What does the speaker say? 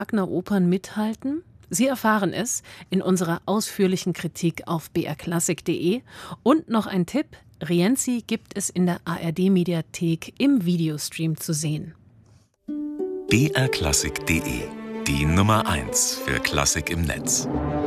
Wagner-Opern mithalten? Sie erfahren es in unserer ausführlichen Kritik auf brklassik.de. Und noch ein Tipp: Rienzi gibt es in der ARD-Mediathek im Videostream zu sehen. brklassik.de, die Nummer 1 für Klassik im Netz.